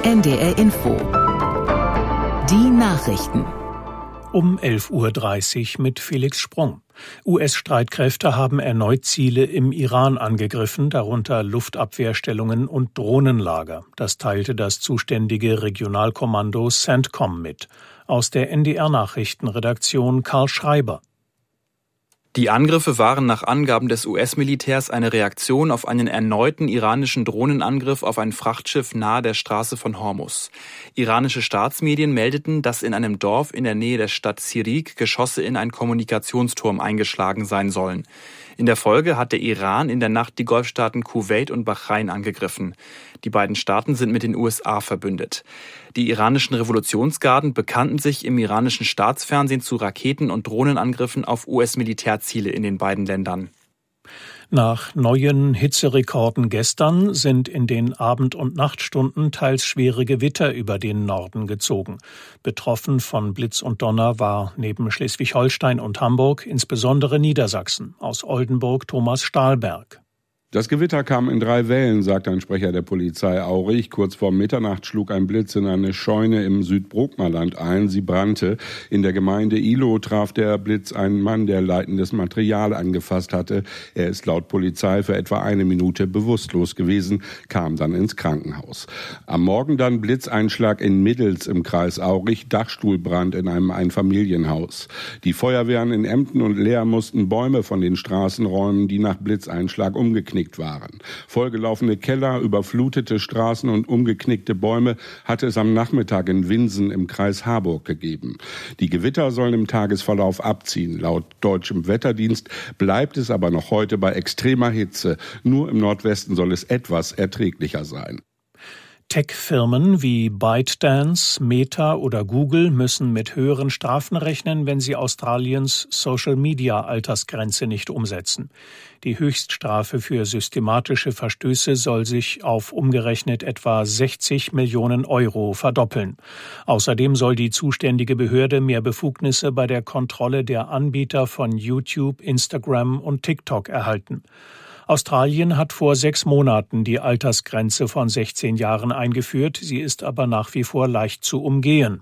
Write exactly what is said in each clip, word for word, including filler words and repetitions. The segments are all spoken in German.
N D R Info. Die Nachrichten. Um elf Uhr dreißig mit Felix Sprung. U S-Streitkräfte haben erneut Ziele im Iran angegriffen, darunter Luftabwehrstellungen und Drohnenlager. Das teilte das zuständige Regionalkommando CENTCOM mit. Aus der N D R-Nachrichtenredaktion Karl Schreiber. Die Angriffe waren nach Angaben des U S-Militärs eine Reaktion auf einen erneuten iranischen Drohnenangriff auf ein Frachtschiff nahe der Straße von Hormuz. Iranische Staatsmedien meldeten, dass in einem Dorf in der Nähe der Stadt Sirik Geschosse in einen Kommunikationsturm eingeschlagen sein sollen. In der Folge hat der Iran in der Nacht die Golfstaaten Kuwait und Bahrain angegriffen. Die beiden Staaten sind mit den U S A verbündet. Die iranischen Revolutionsgarden bekannten sich im iranischen Staatsfernsehen zu Raketen- und Drohnenangriffen auf U S-Militärziele in den beiden Ländern. Nach neuen Hitzerekorden gestern sind in den Abend- und Nachtstunden teils schwere Gewitter über den Norden gezogen. Betroffen von Blitz und Donner war neben Schleswig-Holstein und Hamburg insbesondere Niedersachsen. Aus Oldenburg Thomas Stahlberg. Das Gewitter kam in drei Wellen, sagt ein Sprecher der Polizei Aurich. Kurz vor Mitternacht schlug ein Blitz in eine Scheune im Südbrookmerland ein. Sie brannte. In der Gemeinde Ihlow traf der Blitz einen Mann, der leitendes Material angefasst hatte. Er ist laut Polizei für etwa eine Minute bewusstlos gewesen, kam dann ins Krankenhaus. Am Morgen dann Blitzeinschlag in Middels im Kreis Aurich, Dachstuhlbrand in einem Einfamilienhaus. Die Feuerwehren in Emden und Leer mussten Bäume von den Straßen räumen, die nach Blitzeinschlag umgeknickt waren. Vollgelaufene Keller, überflutete Straßen und umgeknickte Bäume hatte es am Nachmittag in Winsen im Kreis Harburg gegeben. Die Gewitter sollen im Tagesverlauf abziehen. Laut deutschem Wetterdienst bleibt es aber noch heute bei extremer Hitze. Nur im Nordwesten soll es etwas erträglicher sein. Tech-Firmen wie ByteDance, Meta oder Google müssen mit höheren Strafen rechnen, wenn sie Australiens Social-Media-Altersgrenze nicht umsetzen. Die Höchststrafe für systematische Verstöße soll sich auf umgerechnet etwa sechzig Millionen Euro verdoppeln. Außerdem soll die zuständige Behörde mehr Befugnisse bei der Kontrolle der Anbieter von YouTube, Instagram und TikTok erhalten. Australien hat vor sechs Monaten die Altersgrenze von sechzehn Jahren eingeführt, sie ist aber nach wie vor leicht zu umgehen.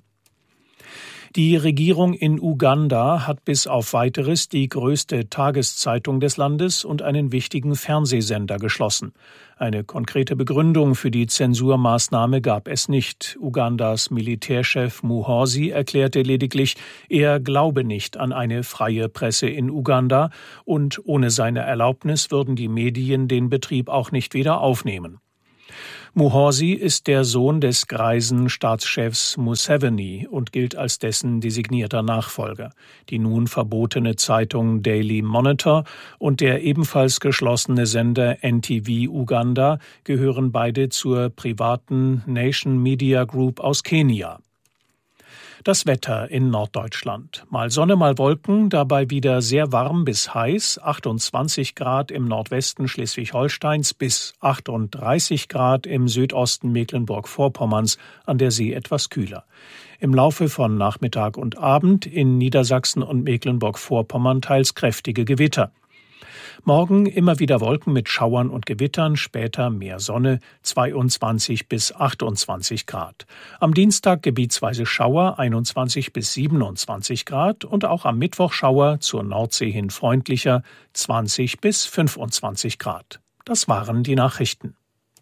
Die Regierung in Uganda hat bis auf Weiteres die größte Tageszeitung des Landes und einen wichtigen Fernsehsender geschlossen. Eine konkrete Begründung für die Zensurmaßnahme gab es nicht. Ugandas Militärchef Muhoozi erklärte lediglich, er glaube nicht an eine freie Presse in Uganda und ohne seine Erlaubnis würden die Medien den Betrieb auch nicht wieder aufnehmen. Muhoozi ist der Sohn des greisen Staatschefs Museveni und gilt als dessen designierter Nachfolger. Die nun verbotene Zeitung Daily Monitor und der ebenfalls geschlossene Sender N T V Uganda gehören beide zur privaten Nation Media Group aus Kenia. Das Wetter in Norddeutschland. Mal Sonne, mal Wolken, dabei wieder sehr warm bis heiß, achtundzwanzig Grad im Nordwesten Schleswig-Holsteins bis achtunddreißig Grad im Südosten Mecklenburg-Vorpommerns, an der See etwas kühler. Im Laufe von Nachmittag und Abend in Niedersachsen und Mecklenburg-Vorpommern teils kräftige Gewitter. Morgen immer wieder Wolken mit Schauern und Gewittern, später mehr Sonne, zweiundzwanzig bis achtundzwanzig Grad. Am Dienstag gebietsweise Schauer, einundzwanzig bis siebenundzwanzig Grad und auch am Mittwoch Schauer, zur Nordsee hin freundlicher, zwanzig bis fünfundzwanzig Grad. Das waren die Nachrichten.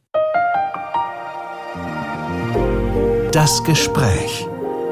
Das Gespräch.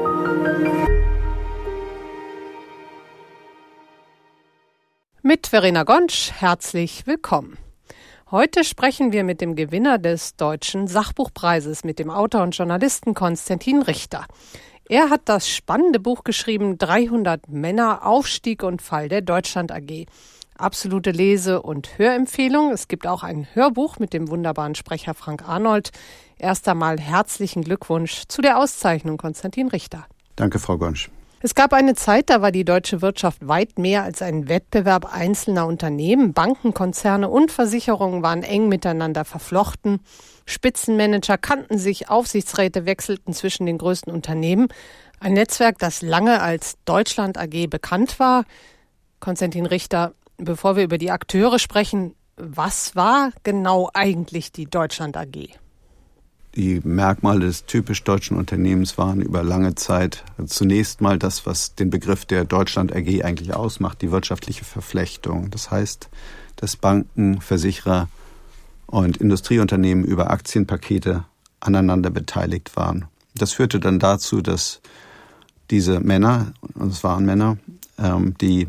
Mit Verena Gonsch, herzlich willkommen. Heute sprechen wir mit dem Gewinner des Deutschen Sachbuchpreises, mit dem Autor und Journalisten Konstantin Richter. Er hat das spannende Buch geschrieben, dreihundert Männer, Aufstieg und Fall der Deutschland A G. Absolute Lese- und Hörempfehlung. Es gibt auch ein Hörbuch mit dem wunderbaren Sprecher Frank Arnold. Erst einmal herzlichen Glückwunsch zu der Auszeichnung, Konstantin Richter. Danke, Frau Gonsch. Es gab eine Zeit, da war die deutsche Wirtschaft weit mehr als ein Wettbewerb einzelner Unternehmen. Banken, Konzerne und Versicherungen waren eng miteinander verflochten. Spitzenmanager kannten sich, Aufsichtsräte wechselten zwischen den größten Unternehmen. Ein Netzwerk, das lange als Deutschland A G bekannt war. Konstantin Richter, bevor wir über die Akteure sprechen, was war genau eigentlich die Deutschland A G? Die Merkmale des typisch deutschen Unternehmens waren über lange Zeit zunächst mal das, was den Begriff der Deutschland A G eigentlich ausmacht, die wirtschaftliche Verflechtung. Das heißt, dass Banken, Versicherer und Industrieunternehmen über Aktienpakete aneinander beteiligt waren. Das führte dann dazu, dass diese Männer, und es waren Männer, die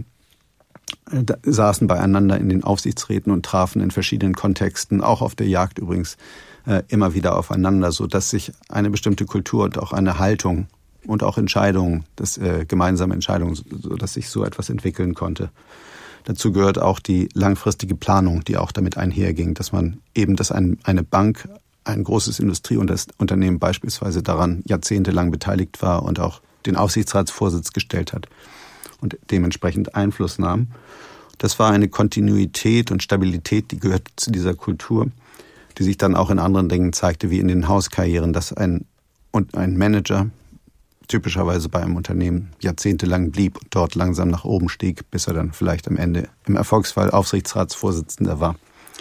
saßen beieinander in den Aufsichtsräten und trafen in verschiedenen Kontexten, auch auf der Jagd übrigens, immer wieder aufeinander, sodass sich eine bestimmte Kultur und auch eine Haltung und auch Entscheidungen, das äh, gemeinsame Entscheidungen, sodass sich so etwas entwickeln konnte. Dazu gehört auch die langfristige Planung, die auch damit einherging, dass man eben, dass ein, eine Bank, ein großes Industrieunternehmen beispielsweise daran jahrzehntelang beteiligt war und auch den Aufsichtsratsvorsitz gestellt hat und dementsprechend Einfluss nahm. Das war eine Kontinuität und Stabilität, die gehört zu dieser Kultur, die sich dann auch in anderen Dingen zeigte, wie in den Hauskarrieren, dass ein, und ein Manager typischerweise bei einem Unternehmen jahrzehntelang blieb und dort langsam nach oben stieg, bis er dann vielleicht am Ende im Erfolgsfall Aufsichtsratsvorsitzender war.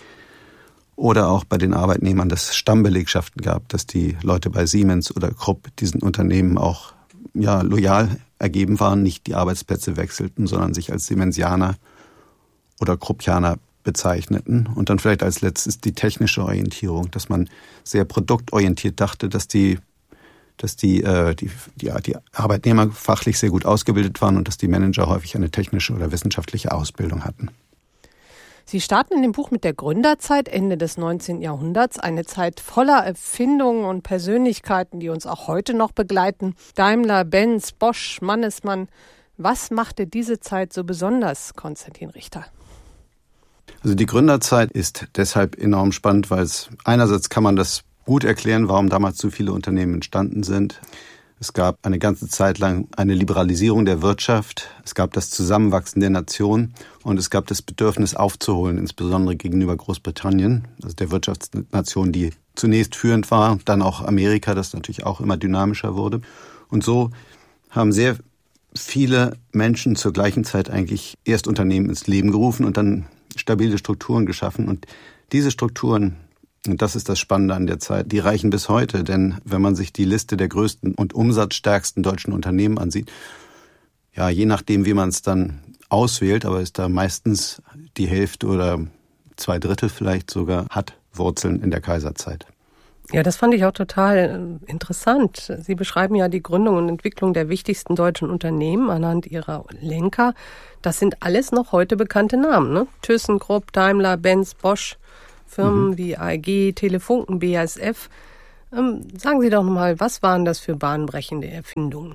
Oder auch bei den Arbeitnehmern, dass es Stammbelegschaften gab, dass die Leute bei Siemens oder Krupp diesen Unternehmen auch ja, loyal ergeben waren, nicht die Arbeitsplätze wechselten, sondern sich als Siemensianer oder Kruppianer bezeichneten. Und dann vielleicht als letztes die technische Orientierung, dass man sehr produktorientiert dachte, dass die, dass die, äh, die, die, die Arbeitnehmer fachlich sehr gut ausgebildet waren und dass die Manager häufig eine technische oder wissenschaftliche Ausbildung hatten. Sie starten in dem Buch mit der Gründerzeit Ende des neunzehnten Jahrhunderts, eine Zeit voller Erfindungen und Persönlichkeiten, die uns auch heute noch begleiten. Daimler, Benz, Bosch, Mannesmann. Was machte diese Zeit so besonders, Konstantin Richter? Also die Gründerzeit ist deshalb enorm spannend, weil es einerseits kann man das gut erklären, warum damals so viele Unternehmen entstanden sind. Es gab eine ganze Zeit lang eine Liberalisierung der Wirtschaft, es gab das Zusammenwachsen der Nation und es gab das Bedürfnis aufzuholen, insbesondere gegenüber Großbritannien, also der Wirtschaftsnation, die zunächst führend war, dann auch Amerika, das natürlich auch immer dynamischer wurde. Und so haben sehr viele Menschen zur gleichen Zeit eigentlich erst Unternehmen ins Leben gerufen und dann stabile Strukturen geschaffen. Und diese Strukturen, und das ist das Spannende an der Zeit, die reichen bis heute. Denn wenn man sich die Liste der größten und umsatzstärksten deutschen Unternehmen ansieht, ja, je nachdem, wie man es dann auswählt, aber ist da meistens die Hälfte oder zwei Drittel vielleicht sogar, hat Wurzeln in der Kaiserzeit. Ja, das fand ich auch total interessant. Sie beschreiben ja die Gründung und Entwicklung der wichtigsten deutschen Unternehmen anhand ihrer Lenker. Das sind alles noch heute bekannte Namen, ne? ThyssenKrupp, Daimler, Benz, Bosch, Firmen mhm. wie A E G, Telefunken, B A S F. Ähm, sagen Sie doch mal, was waren das für bahnbrechende Erfindungen?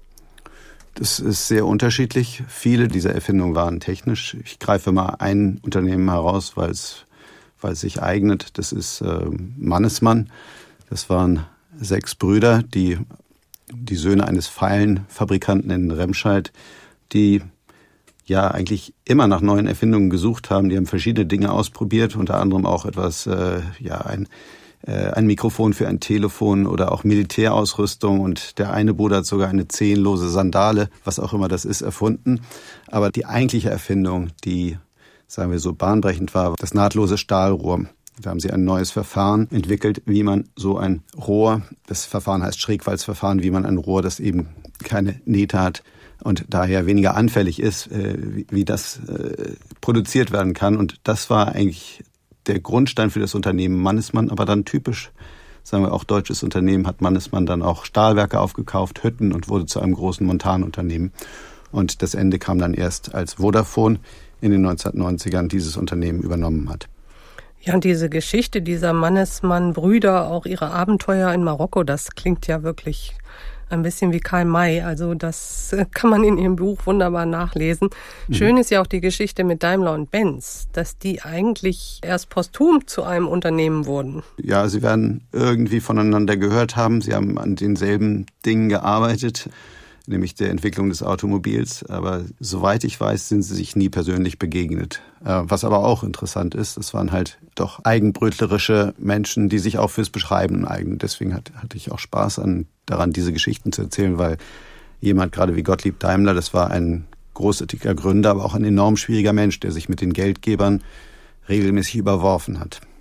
Das ist sehr unterschiedlich. Viele dieser Erfindungen waren technisch. Ich greife mal ein Unternehmen heraus, weil es weil es sich eignet. Das ist äh, Mannesmann. Das waren sechs Brüder, die die Söhne eines Pfeilenfabrikanten in Remscheid, die ja eigentlich immer nach neuen Erfindungen gesucht haben. Die haben verschiedene Dinge ausprobiert, unter anderem auch etwas, äh, ja ein äh, ein Mikrofon für ein Telefon oder auch Militärausrüstung. Und der eine Bruder hat sogar eine zehenlose Sandale, was auch immer das ist, erfunden. Aber die eigentliche Erfindung, die sagen wir so bahnbrechend war, das nahtlose Stahlrohr. Da haben sie ein neues Verfahren entwickelt, wie man so ein Rohr, das Verfahren heißt Schrägwalzverfahren, wie man ein Rohr, das eben keine Nähte hat und daher weniger anfällig ist, wie, wie das äh, produziert werden kann. Und das war eigentlich der Grundstein für das Unternehmen Mannesmann, aber dann typisch, sagen wir auch deutsches Unternehmen, hat Mannesmann dann auch Stahlwerke aufgekauft, Hütten und wurde zu einem großen Montanunternehmen. Und das Ende kam dann erst, als Vodafone in den neunzehnhundertneunzigern dieses Unternehmen übernommen hat. Ja, und diese Geschichte dieser Mannesmann-Brüder, auch ihre Abenteuer in Marokko, das klingt ja wirklich ein bisschen wie Karl May. Also das kann man in Ihrem Buch wunderbar nachlesen. Mhm. Schön ist ja auch die Geschichte mit Daimler und Benz, dass die eigentlich erst posthum zu einem Unternehmen wurden. Ja, sie werden irgendwie voneinander gehört haben. Sie haben an denselben Dingen gearbeitet, nämlich der Entwicklung des Automobils. Aber soweit ich weiß, sind sie sich nie persönlich begegnet. Was aber auch interessant ist, das waren halt doch eigenbrötlerische Menschen, die sich auch fürs Beschreiben eignen. Deswegen hatte ich auch Spaß an, daran, diese Geschichten zu erzählen, weil jemand gerade wie Gottlieb Daimler, das war ein großartiger Gründer, aber auch ein enorm schwieriger Mensch, der sich mit den Geldgebern regelmäßig überworfen hat.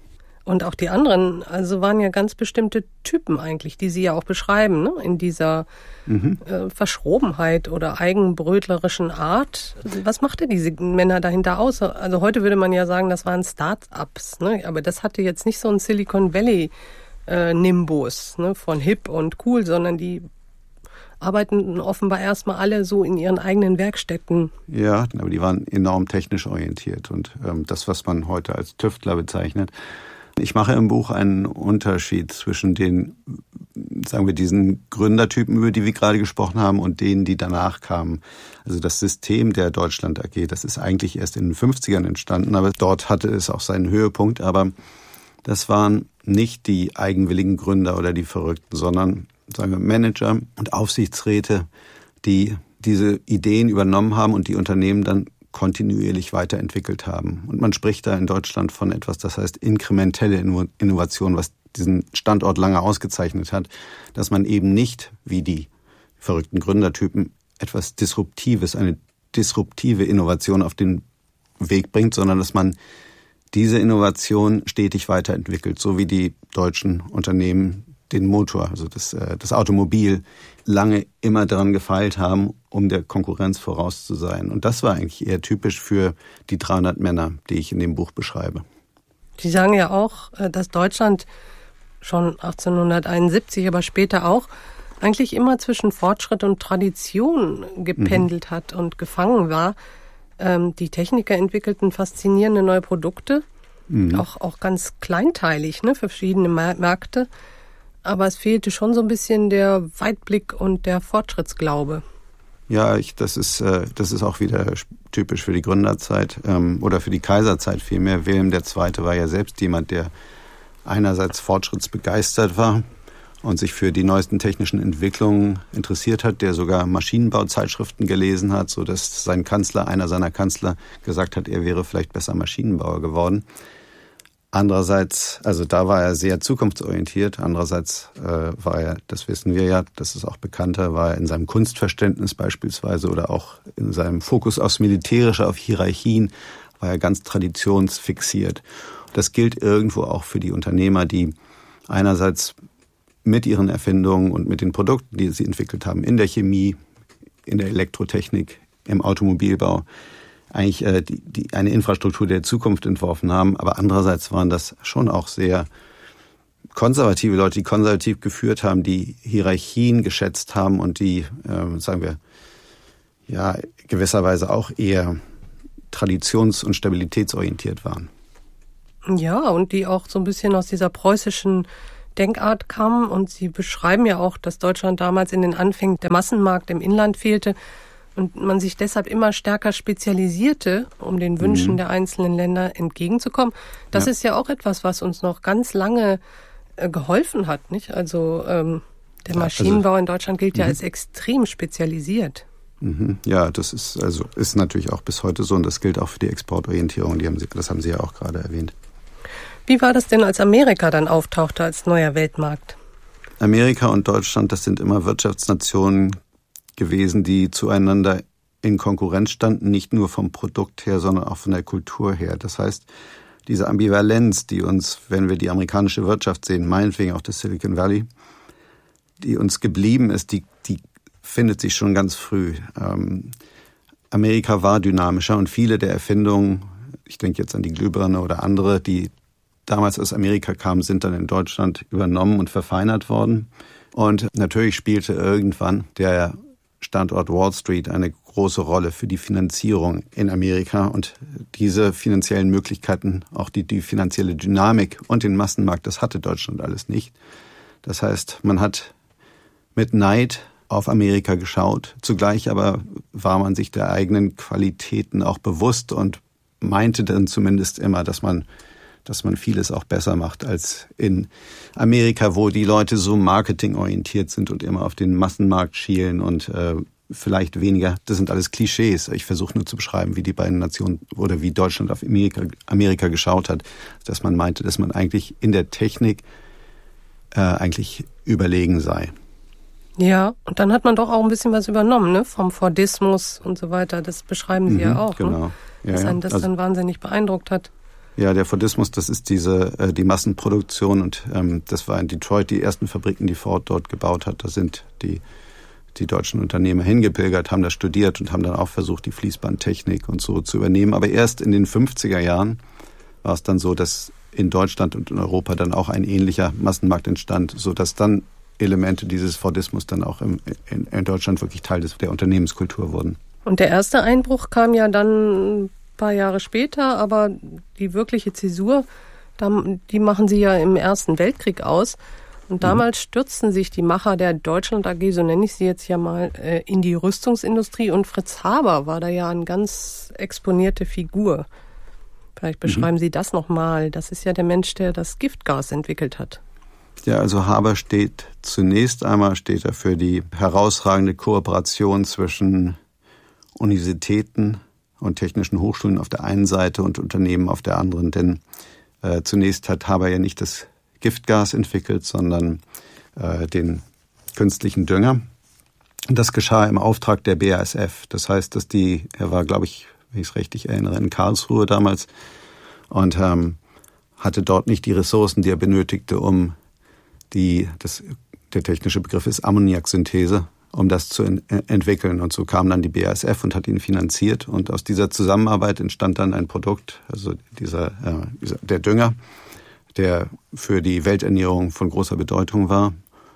Und auch die anderen, also waren ja ganz bestimmte Typen eigentlich, die Sie ja auch beschreiben, ne? In dieser mhm. äh, Verschrobenheit oder eigenbrötlerischen Art. Was machte diese Männer dahinter aus? Also heute würde man ja sagen, das waren Start-ups, ne? Aber das hatte jetzt nicht so einen Silicon Valley äh, Nimbus, ne? Von hip und cool, sondern die arbeiten offenbar erstmal alle so in ihren eigenen Werkstätten. Ja, aber die waren enorm technisch orientiert und ähm, das, was man heute als Tüftler bezeichnet. Ich mache im Buch einen Unterschied zwischen den, sagen wir, diesen Gründertypen, über die wir gerade gesprochen haben, und denen, die danach kamen. Also das System der Deutschland A G, das ist eigentlich erst in den fünfzigern entstanden, aber dort hatte es auch seinen Höhepunkt. Aber das waren nicht die eigenwilligen Gründer oder die Verrückten, sondern, sagen wir, Manager und Aufsichtsräte, die diese Ideen übernommen haben und die Unternehmen dann kontinuierlich weiterentwickelt haben. Und man spricht da in Deutschland von etwas, das heißt inkrementelle Innovation, was diesen Standort lange ausgezeichnet hat, dass man eben nicht, wie die verrückten Gründertypen, etwas Disruptives, eine disruptive Innovation auf den Weg bringt, sondern dass man diese Innovation stetig weiterentwickelt, so wie die deutschen Unternehmen den Motor, also das, das Automobil, lange immer daran gefeilt haben, um der Konkurrenz voraus zu sein. Und das war eigentlich eher typisch für die dreihundert Männer, die ich in dem Buch beschreibe. Sie sagen ja auch, dass Deutschland schon achtzehnhunderteinundsiebzig, aber später auch, eigentlich immer zwischen Fortschritt und Tradition gependelt mhm. hat und gefangen war. Die Techniker entwickelten faszinierende neue Produkte, mhm. auch, auch ganz kleinteilig, ne, für verschiedene Märkte. Aber es fehlte schon so ein bisschen der Weitblick und der Fortschrittsglaube. Ja, ich, das ist äh, das ist auch wieder typisch für die Gründerzeit ähm, oder für die Kaiserzeit vielmehr. Wilhelm der Zweite war ja selbst jemand, der einerseits fortschrittsbegeistert war und sich für die neuesten technischen Entwicklungen interessiert hat, der sogar Maschinenbauzeitschriften gelesen hat, so dass sein Kanzler, einer seiner Kanzler, gesagt hat, er wäre vielleicht besser Maschinenbauer geworden. Andererseits, also da war er sehr zukunftsorientiert. Andererseits äh, war er, das wissen wir ja, das ist auch bekannter, war er in seinem Kunstverständnis beispielsweise oder auch in seinem Fokus aufs Militärische, auf Hierarchien, war er ganz traditionsfixiert. Das gilt irgendwo auch für die Unternehmer, die einerseits mit ihren Erfindungen und mit den Produkten, die sie entwickelt haben, in der Chemie, in der Elektrotechnik, im Automobilbau, eigentlich äh, die, die eine Infrastruktur der Zukunft entworfen haben. Aber andererseits waren das schon auch sehr konservative Leute, die konservativ geführt haben, die Hierarchien geschätzt haben und die, äh, sagen wir, ja, gewisserweise auch eher traditions- und stabilitätsorientiert waren. Ja, und die auch so ein bisschen aus dieser preußischen Denkart kamen. Und Sie beschreiben ja auch, dass Deutschland damals in den Anfängen der Massenmarkt im Inland fehlte und man sich deshalb immer stärker spezialisierte, um den Wünschen mhm. der einzelnen Länder entgegenzukommen. Das ja. ist ja auch etwas, was uns noch ganz lange äh, geholfen hat, nicht? Also ähm, der Maschinenbau also, in Deutschland gilt ja mhm. als extrem spezialisiert. Mhm. Ja, das ist also ist natürlich auch bis heute so und das gilt auch für die Exportorientierung. Die haben Sie, das haben Sie ja auch gerade erwähnt. Wie war das denn, als Amerika dann auftauchte als neuer Weltmarkt? Amerika und Deutschland, das sind immer Wirtschaftsnationen gewesen, die zueinander in Konkurrenz standen, nicht nur vom Produkt her, sondern auch von der Kultur her. Das heißt, diese Ambivalenz, die uns, wenn wir die amerikanische Wirtschaft sehen, meinetwegen auch das Silicon Valley, die uns geblieben ist, die, die findet sich schon ganz früh. Ähm, Amerika war dynamischer und viele der Erfindungen, ich denke jetzt an die Glühbirne oder andere, die damals aus Amerika kamen, sind dann in Deutschland übernommen und verfeinert worden. Und natürlich spielte irgendwann der Standort Wall Street eine große Rolle für die Finanzierung in Amerika und diese finanziellen Möglichkeiten, auch die, die finanzielle Dynamik und den Massenmarkt, das hatte Deutschland alles nicht. Das heißt, man hat mit Neid auf Amerika geschaut, zugleich aber war man sich der eigenen Qualitäten auch bewusst und meinte dann zumindest immer, dass man dass man vieles auch besser macht als in Amerika, wo die Leute so marketingorientiert sind und immer auf den Massenmarkt schielen und äh, vielleicht weniger, das sind alles Klischees. Ich versuche nur zu beschreiben, wie die beiden Nationen oder wie Deutschland auf Amerika, Amerika geschaut hat, dass man meinte, dass man eigentlich in der Technik äh, eigentlich überlegen sei. Ja, und dann hat man doch auch ein bisschen was übernommen, ne? Vom Fordismus und so weiter. Das beschreiben Sie mhm, ja auch. Genau. Ne? Dass ja, einen das also, dann wahnsinnig beeindruckt hat. Ja, der Fordismus, das ist diese äh, die Massenproduktion und ähm, das war in Detroit die ersten Fabriken, die Ford dort gebaut hat. Da sind die die deutschen Unternehmer hingepilgert, haben da studiert und haben dann auch versucht, die Fließbandtechnik und so zu übernehmen. Aber erst in den fünfziger Jahren war es dann so, dass in Deutschland und in Europa dann auch ein ähnlicher Massenmarkt entstand, sodass dann Elemente dieses Fordismus dann auch im, in, in Deutschland wirklich Teil des, der Unternehmenskultur wurden. Und der erste Einbruch kam ja dann ein paar Jahre später, aber die wirkliche Zäsur, die machen Sie ja im Ersten Weltkrieg aus. Und damals stürzten sich die Macher der Deutschland A G, so nenne ich sie jetzt ja mal, in die Rüstungsindustrie. Und Fritz Haber war da ja eine ganz exponierte Figur. Vielleicht beschreiben mhm. Sie das nochmal. Das ist ja der Mensch, der das Giftgas entwickelt hat. Ja, also Haber steht zunächst einmal steht er für die herausragende Kooperation zwischen Universitäten und technischen Hochschulen auf der einen Seite und Unternehmen auf der anderen. Denn äh, zunächst hat Haber ja nicht das Giftgas entwickelt, sondern äh, den künstlichen Dünger. Und das geschah im Auftrag der B A S F. Das heißt, dass die, er war, glaube ich, wenn ich es richtig erinnere, in Karlsruhe damals und ähm, hatte dort nicht die Ressourcen, die er benötigte, um die, das, der technische Begriff ist Ammoniaksynthese, um das zu en- entwickeln. Und so kam dann die B A S F und hat ihn finanziert. Und aus dieser Zusammenarbeit entstand dann ein Produkt, also dieser, äh, dieser der Dünger, der für die Welternährung von großer Bedeutung war.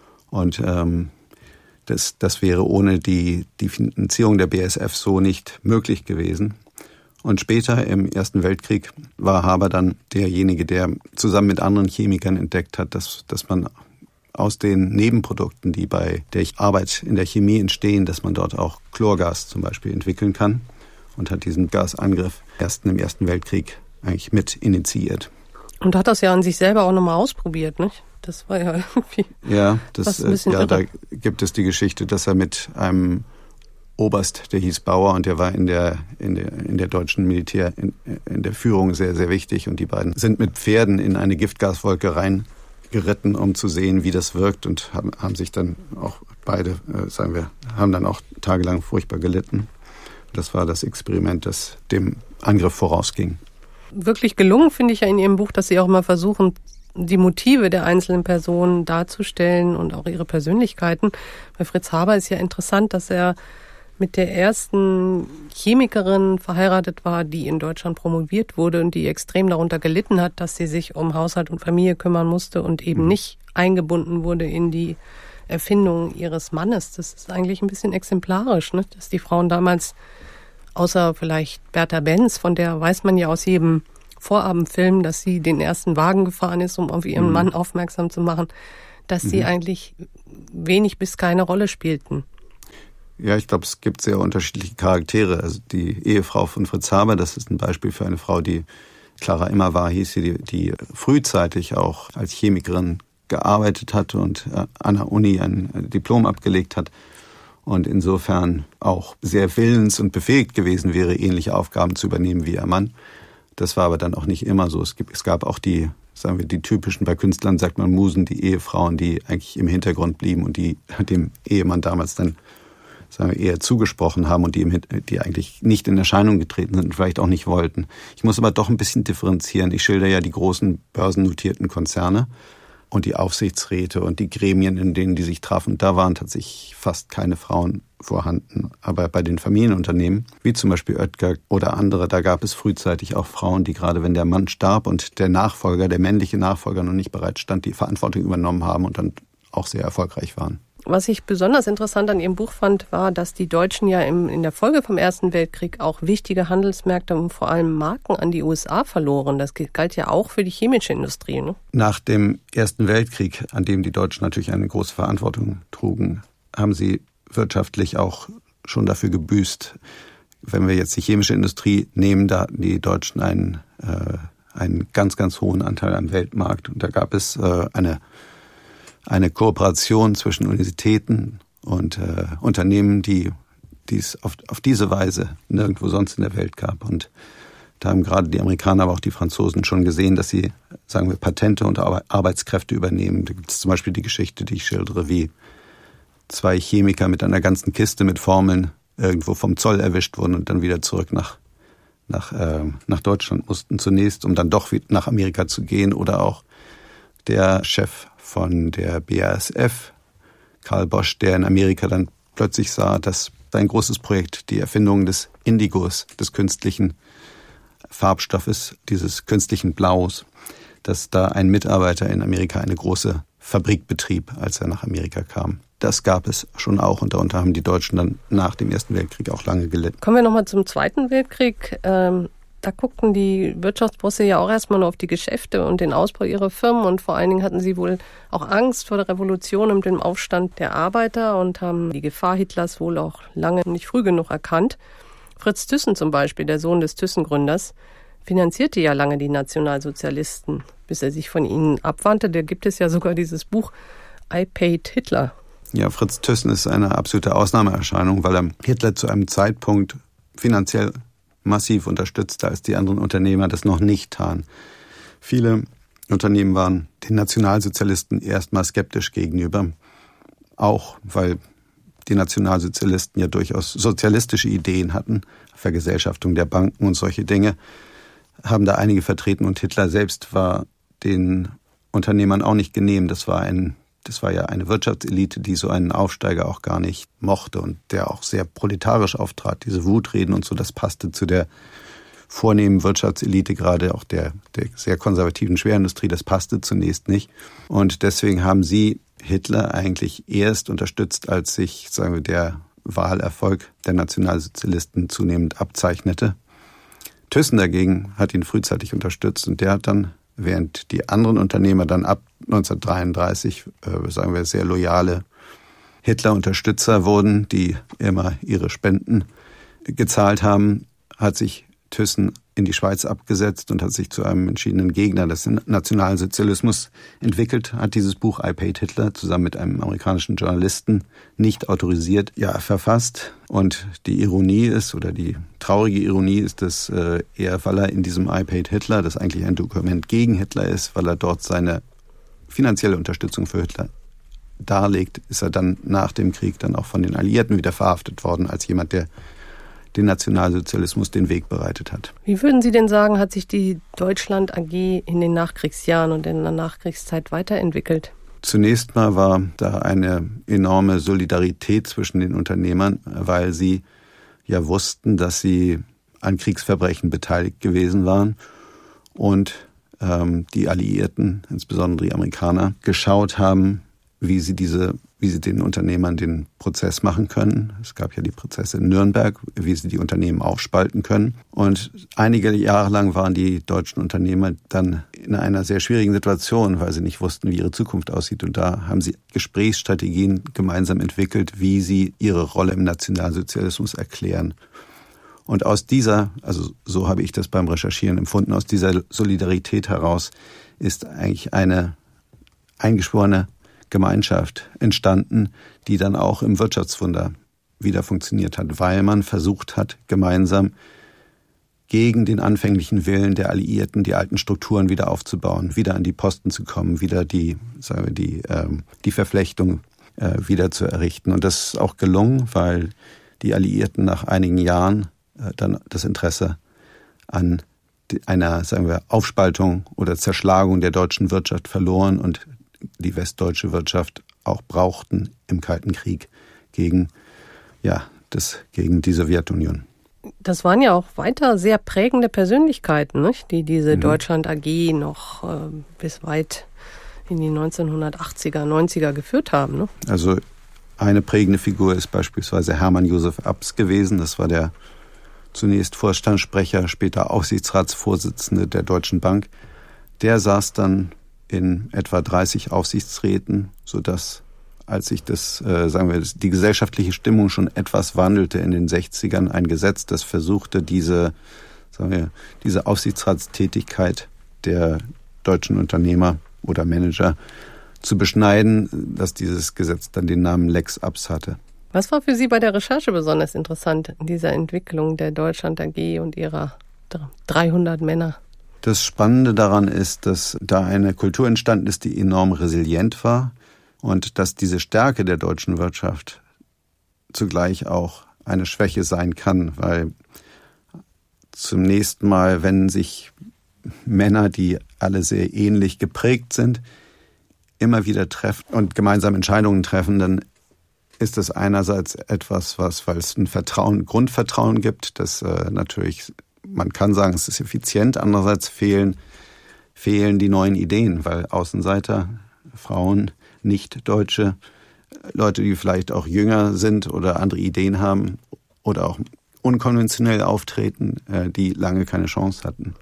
Und ähm, das, das wäre ohne die, die Finanzierung der B A S F so nicht möglich gewesen. Und später im Ersten Weltkrieg war Haber dann derjenige, der zusammen mit anderen Chemikern entdeckt hat, dass, dass man aus den Nebenprodukten, die bei der Arbeit in der Chemie entstehen, dass man dort auch Chlorgas zum Beispiel entwickeln kann und hat diesen Gasangriff erst im Ersten Weltkrieg eigentlich mit initiiert. Und hat das ja an sich selber auch nochmal ausprobiert, nicht? Das war ja irgendwie ja, das, ein bisschen ja, irre. Da gibt es die Geschichte, dass er mit einem Oberst, der hieß Bauer und der war in der in der in der deutschen Militär in, in der Führung sehr sehr wichtig und die beiden sind mit Pferden in eine Giftgaswolke reingeritten, um zu sehen, wie das wirkt und haben, haben sich dann auch beide, äh, sagen wir, haben dann auch tagelang furchtbar gelitten. Das war das Experiment, das dem Angriff vorausging. Wirklich gelungen finde ich ja in Ihrem Buch, dass Sie auch mal versuchen, die Motive der einzelnen Personen darzustellen und auch ihre Persönlichkeiten. Bei Fritz Haber ist ja interessant, dass er mit der ersten Chemikerin verheiratet war, die in Deutschland promoviert wurde und die extrem darunter gelitten hat, dass sie sich um Haushalt und Familie kümmern musste und eben nicht eingebunden wurde in die Erfindung ihres Mannes. Das ist eigentlich ein bisschen exemplarisch, ne? Dass die Frauen damals, außer vielleicht Bertha Benz, von der weiß man ja aus jedem Vorabendfilm, dass sie den ersten Wagen gefahren ist, um auf ihren mhm. Mann aufmerksam zu machen, dass mhm. sie eigentlich wenig bis keine Rolle spielten. Ja, ich glaube, es gibt sehr unterschiedliche Charaktere. Also die Ehefrau von Fritz Haber, das ist ein Beispiel für eine Frau, die Clara Immer war, hieß sie, die, die frühzeitig auch als Chemikerin gearbeitet hat und an der Uni ein Diplom abgelegt hat und insofern auch sehr willens und befähigt gewesen wäre, ähnliche Aufgaben zu übernehmen wie ihr Mann. Das war aber dann auch nicht immer so. Es, gibt, es gab auch die, sagen wir, die typischen, bei Künstlern sagt man Musen, die Ehefrauen, die eigentlich im Hintergrund blieben und die dem Ehemann damals dann, sagen wir, eher zugesprochen haben und die, im, die eigentlich nicht in Erscheinung getreten sind und vielleicht auch nicht wollten. Ich muss aber doch ein bisschen differenzieren. Ich schilder ja die großen börsennotierten Konzerne und die Aufsichtsräte und die Gremien, in denen die sich trafen. Da waren tatsächlich fast keine Frauen vorhanden. Aber bei den Familienunternehmen, wie zum Beispiel Oetker oder andere, da gab es frühzeitig auch Frauen, die gerade wenn der Mann starb und der Nachfolger, der männliche Nachfolger noch nicht bereit stand, die Verantwortung übernommen haben und dann auch sehr erfolgreich waren. Was ich besonders interessant an Ihrem Buch fand, war, dass die Deutschen ja im, in der Folge vom Ersten Weltkrieg auch wichtige Handelsmärkte und vor allem Marken an die U S A verloren. Das galt ja auch für die chemische Industrie, ne? Nach dem Ersten Weltkrieg, an dem die Deutschen natürlich eine große Verantwortung trugen, haben sie wirtschaftlich auch schon dafür gebüßt. Wenn wir jetzt die chemische Industrie nehmen, da hatten die Deutschen einen, äh, einen ganz, ganz hohen Anteil am Weltmarkt. Und da gab es äh, eine eine Kooperation zwischen Universitäten und äh, Unternehmen, die es auf, auf diese Weise nirgendwo sonst in der Welt gab. Und da haben gerade die Amerikaner, aber auch die Franzosen schon gesehen, dass sie, sagen wir, Patente und Arbeitskräfte übernehmen. Da gibt es zum Beispiel die Geschichte, die ich schildere, wie zwei Chemiker mit einer ganzen Kiste mit Formeln irgendwo vom Zoll erwischt wurden und dann wieder zurück nach, nach, äh, nach Deutschland mussten zunächst, um dann doch nach Amerika zu gehen. Oder auch der Chef von der B A S F, Karl Bosch, der in Amerika dann plötzlich sah, dass sein großes Projekt, die Erfindung des Indigos, des künstlichen Farbstoffes, dieses künstlichen Blaus, dass da ein Mitarbeiter in Amerika eine große Fabrik betrieb, als er nach Amerika kam. Das gab es schon auch und darunter haben die Deutschen dann nach dem Ersten Weltkrieg auch lange gelitten. Kommen wir nochmal zum Zweiten Weltkrieg. Ähm, da guckten die Wirtschaftsbosse ja auch erstmal nur auf die Geschäfte und den Ausbau ihrer Firmen und vor allen Dingen hatten sie wohl auch Angst vor der Revolution und dem Aufstand der Arbeiter und haben die Gefahr Hitlers wohl auch lange nicht früh genug erkannt. Fritz Thyssen zum Beispiel, der Sohn des Thyssen-Gründers, finanzierte ja lange die Nationalsozialisten, bis er sich von ihnen abwandte. Da gibt es ja sogar dieses Buch I Paid Hitler. Ja, Fritz Thyssen ist eine absolute Ausnahmeerscheinung, weil er Hitler zu einem Zeitpunkt finanziell massiv unterstützte, als die anderen Unternehmer das noch nicht taten. Viele Unternehmen waren den Nationalsozialisten erstmal skeptisch gegenüber, auch weil die Nationalsozialisten ja durchaus sozialistische Ideen hatten, Vergesellschaftung der Banken und solche Dinge, haben da einige vertreten und Hitler selbst war den Unternehmern auch nicht genehm. Das war ein, das war ja eine Wirtschaftselite, die so einen Aufsteiger auch gar nicht mochte und der auch sehr proletarisch auftrat. Diese Wutreden und so, das passte zu der vornehmen Wirtschaftselite, gerade auch der, der sehr konservativen Schwerindustrie, das passte zunächst nicht. Und deswegen haben sie Hitler eigentlich erst unterstützt, als sich, sagen wir, der Wahlerfolg der Nationalsozialisten zunehmend abzeichnete. Thyssen dagegen hat ihn frühzeitig unterstützt und der hat dann, während die anderen Unternehmer dann ab neunzehnhundertdreiunddreißig, äh, sagen wir, sehr loyale Hitler-Unterstützer wurden, die immer ihre Spenden gezahlt haben, hat sich Thyssen in die Schweiz abgesetzt und hat sich zu einem entschiedenen Gegner des Nationalsozialismus entwickelt, hat dieses Buch I Paid Hitler zusammen mit einem amerikanischen Journalisten nicht autorisiert, ja, verfasst. Und die Ironie ist, oder die traurige Ironie ist, dass äh, er, weil er in diesem I Paid Hitler, das eigentlich ein Dokument gegen Hitler ist, weil er dort seine finanzielle Unterstützung für Hitler darlegt, ist er dann nach dem Krieg dann auch von den Alliierten wieder verhaftet worden, als jemand, der den Nationalsozialismus den Weg bereitet hat. Wie würden Sie denn sagen, hat sich die Deutschland A G in den Nachkriegsjahren und in der Nachkriegszeit weiterentwickelt? Zunächst mal war da eine enorme Solidarität zwischen den Unternehmern, weil sie ja wussten, dass sie an Kriegsverbrechen beteiligt gewesen waren und ähm, die Alliierten, insbesondere die Amerikaner, geschaut haben, wie sie diese wie sie den Unternehmern den Prozess machen können. Es gab ja die Prozesse in Nürnberg, wie sie die Unternehmen aufspalten können. Und einige Jahre lang waren die deutschen Unternehmer dann in einer sehr schwierigen Situation, weil sie nicht wussten, wie ihre Zukunft aussieht. Und da haben sie Gesprächsstrategien gemeinsam entwickelt, wie sie ihre Rolle im Nationalsozialismus erklären. Und aus dieser, also so habe ich das beim Recherchieren empfunden, aus dieser Solidarität heraus ist eigentlich eine eingeschworene Gemeinschaft entstanden, die dann auch im Wirtschaftswunder wieder funktioniert hat, weil man versucht hat, gemeinsam gegen den anfänglichen Willen der Alliierten die alten Strukturen wieder aufzubauen, wieder an die Posten zu kommen, wieder die, sagen wir, die, ähm, die Verflechtung äh, wieder zu errichten. Und das ist auch gelungen, weil die Alliierten nach einigen Jahren äh, dann das Interesse an einer, sagen wir, Aufspaltung oder Zerschlagung der deutschen Wirtschaft verloren und die westdeutsche Wirtschaft auch brauchten im Kalten Krieg gegen, ja, das, gegen die Sowjetunion. Das waren ja auch weiter sehr prägende Persönlichkeiten, nicht? Die diese mhm. Deutschland A G noch äh, bis weit in die neunzehnhundertachtziger, neunziger geführt haben. Ne? Also eine prägende Figur ist beispielsweise Hermann Josef Abs gewesen. Das war der zunächst Vorstandssprecher, später Aufsichtsratsvorsitzende der Deutschen Bank. Der saß dann in etwa dreißig Aufsichtsräten, sodass, als sich das, äh, sagen wir, die gesellschaftliche Stimmung schon etwas wandelte in den sechzigern, ein Gesetz, das versuchte, diese, sagen wir, diese Aufsichtsratstätigkeit der deutschen Unternehmer oder Manager zu beschneiden, dass dieses Gesetz dann den Namen Lex Abs hatte. Was war für Sie bei der Recherche besonders interessant in dieser Entwicklung der Deutschland A G und ihrer dreihundert Männer? Das Spannende daran ist, dass da eine Kultur entstanden ist, die enorm resilient war und dass diese Stärke der deutschen Wirtschaft zugleich auch eine Schwäche sein kann, weil zunächst mal, wenn sich Männer, die alle sehr ähnlich geprägt sind, immer wieder treffen und gemeinsam Entscheidungen treffen, dann ist das einerseits etwas, was, weil es ein Vertrauen, Grundvertrauen gibt, das äh, natürlich, man kann sagen, es ist effizient, andererseits fehlen, fehlen die neuen Ideen, weil Außenseiter, Frauen, Nicht-Deutsche, Leute, die vielleicht auch jünger sind oder andere Ideen haben oder auch unkonventionell auftreten, äh, die lange keine Chance hatten.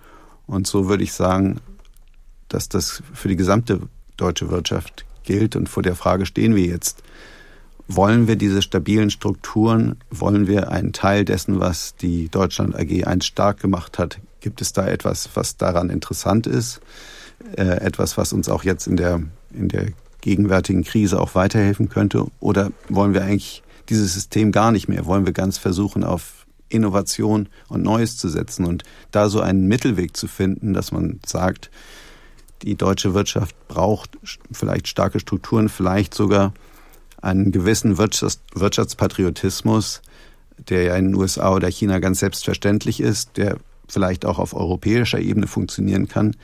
Und so würde ich sagen, dass das für die gesamte deutsche Wirtschaft gilt und vor der Frage stehen wir jetzt. Wollen wir diese stabilen Strukturen? Wollen wir einen Teil dessen, was die Deutschland A G einst stark gemacht hat? Gibt es da etwas, was daran interessant ist? Äh, etwas, was uns auch jetzt in der, in der gegenwärtigen Krise auch weiterhelfen könnte? Oder wollen wir eigentlich dieses System gar nicht mehr? Wollen wir ganz versuchen, auf Innovation und Neues zu setzen und da so einen Mittelweg zu finden, dass man sagt, die deutsche Wirtschaft braucht vielleicht starke Strukturen, vielleicht sogar einen gewissen Wirtschafts- Wirtschaftspatriotismus, der ja in den U S A oder China ganz selbstverständlich ist, der vielleicht auch auf europäischer Ebene funktionieren kann.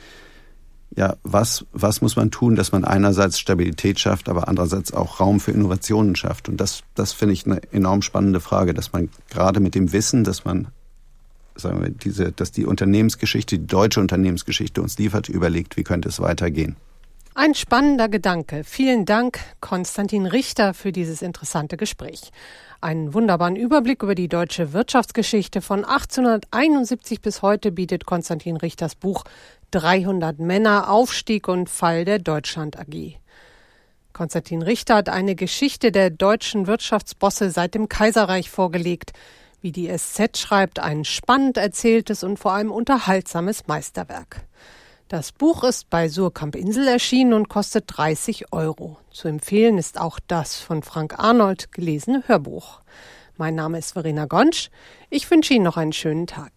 Ja, was, was muss man tun, dass man einerseits Stabilität schafft, aber andererseits auch Raum für Innovationen schafft? Und das, das finde ich eine enorm spannende Frage, dass man gerade mit dem Wissen, dass man, sagen wir, diese, dass die Unternehmensgeschichte, die deutsche Unternehmensgeschichte uns liefert, überlegt, wie könnte es weitergehen. Ein spannender Gedanke. Vielen Dank, Konstantin Richter, für dieses interessante Gespräch. Einen wunderbaren Überblick über die deutsche Wirtschaftsgeschichte von achtzehnhunderteinundsiebzig bis heute bietet Konstantin Richters Buch dreihundert Männer, Aufstieg und Fall der Deutschland A G. Konstantin Richter hat eine Geschichte der deutschen Wirtschaftsbosse seit dem Kaiserreich vorgelegt. Wie die S Z schreibt, ein spannend erzähltes und vor allem unterhaltsames Meisterwerk. Das Buch ist bei Suhrkamp Insel erschienen und kostet dreißig Euro. Zu empfehlen ist auch das von Frank Arnold gelesene Hörbuch. Mein Name ist Verena Gonsch. Ich wünsche Ihnen noch einen schönen Tag.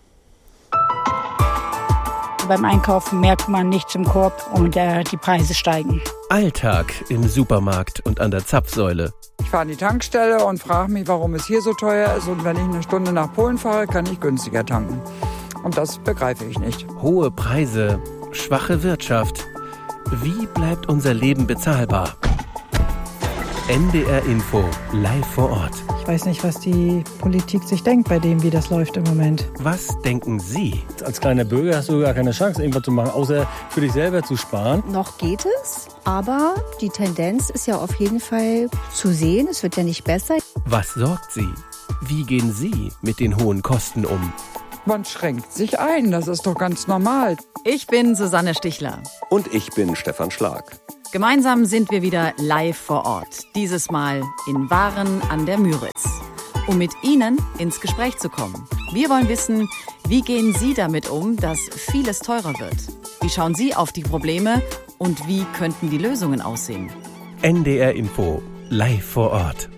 Beim Einkaufen merkt man nichts im Korb und äh, die Preise steigen. Alltag im Supermarkt und an der Zapfsäule. Ich fahre an die Tankstelle und frage mich, warum es hier so teuer ist. Und wenn ich eine Stunde nach Polen fahre, kann ich günstiger tanken. Und das begreife ich nicht. Hohe Preise, schwache Wirtschaft. Wie bleibt unser Leben bezahlbar? N D R Info, live vor Ort. Ich weiß nicht, was die Politik sich denkt bei dem, wie das läuft im Moment. Was denken Sie? Als kleiner Bürger hast du gar keine Chance, irgendwas zu machen, außer für dich selber zu sparen. Noch geht es, aber die Tendenz ist ja auf jeden Fall zu sehen. Es wird ja nicht besser. Was sorgt Sie? Wie gehen Sie mit den hohen Kosten um? Man schränkt sich ein, das ist doch ganz normal. Ich bin Susanne Stichler. Und ich bin Stefan Schlag. Gemeinsam sind wir wieder live vor Ort. Dieses Mal in Waren an der Müritz. Um mit Ihnen ins Gespräch zu kommen. Wir wollen wissen, wie gehen Sie damit um, dass vieles teurer wird? Wie schauen Sie auf die Probleme und wie könnten die Lösungen aussehen? N D R Info, live vor Ort.